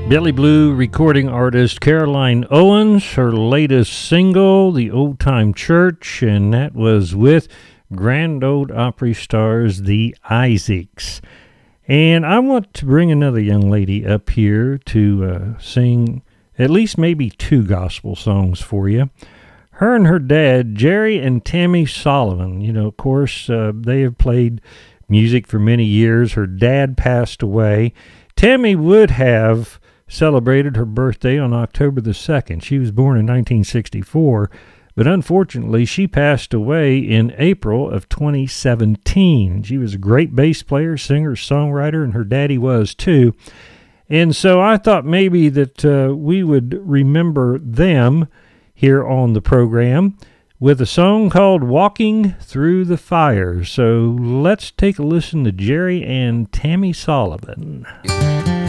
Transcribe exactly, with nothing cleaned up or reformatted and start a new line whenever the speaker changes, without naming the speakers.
Billy Blue recording artist Caroline Owens, her latest single, The Old Time Church, and that was with Grand Ole Opry stars the Isaacs. And I want to bring another young lady up here to uh, sing at least maybe two gospel songs for you. Her and her dad, Jerry and Tammy Sullivan, you know, of course, uh, they have played music for many years. Her dad passed away. Tammy would have celebrated her birthday on October the second. She was born in nineteen sixty-four, but unfortunately she passed away in April of twenty seventeen. She was a great bass player, singer, songwriter, and her daddy was too. And so I thought maybe that uh, we would remember them here on the program with a song called Walking Through the Fire. So let's take a listen to Jerry and Tammy Sullivan.